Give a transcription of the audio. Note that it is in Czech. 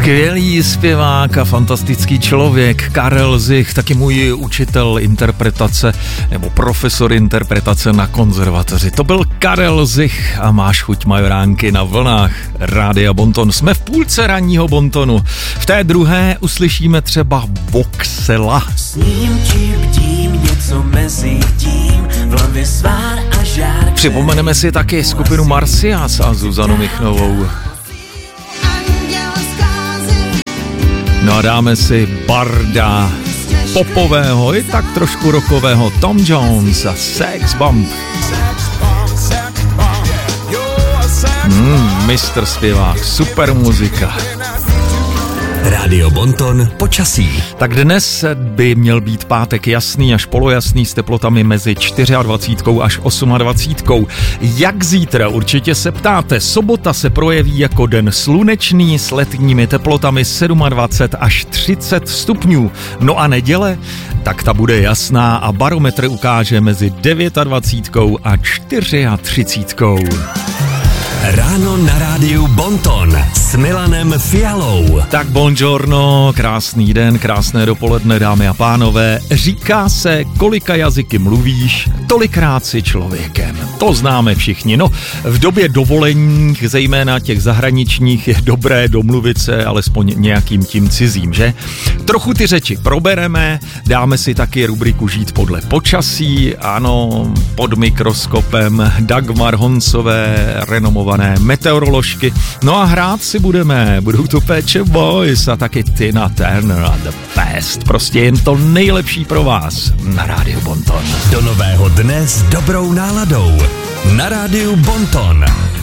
Skvělý zpěvák a fantastický člověk Karel Zich, taky můj učitel interpretace nebo profesor interpretace na konzervatoři. To byl Karel Zich a máš chuť majoránky na vlnách Rádia Bonton. Jsme v půlce ranního Bontonu. V té druhé uslyšíme třeba Voxela. Sním ti bdím, něco mezi tím, v hlavě svár a žár. Připomeneme si taky skupinu Marcias a Zuzanu Michnovou. No a dáme si barda popového i tak trošku rockového Tom Jones a Sex Bomb. Mistr zpěvák, super muzika. Rádio Bonton počasí. Tak dnes by měl být pátek jasný až polojasný s teplotami mezi 24 až 28. Jak zítra, určitě se ptáte. Sobota se projeví jako den slunečný s letními teplotami 27 až 30 stupňů. No a neděle? Tak ta bude jasná a barometr ukáže mezi 29 a 34. Ráno na rádiu Bonton s Milanem Fialou. Tak buongiorno, krásný den, krásné dopoledne, dámy a pánové. Říká se, kolika jazyky mluvíš, tolikrát si člověkem. To známe všichni. No, v době dovoleních, zejména těch zahraničních, je dobré domluvit se alespoň nějakým tím cizím, že? Trochu ty řeči probereme, dáme si taky rubriku Žít podle počasí, ano, pod mikroskopem Dagmar Honcové, renomované meteoroložky. No a hrát si budou to Pet Shop Boys a taky Tina Turner a The Best. Prostě jen to nejlepší pro vás na Rádiu Bonton. Do nového dne s dobrou náladou na Rádiu Bonton.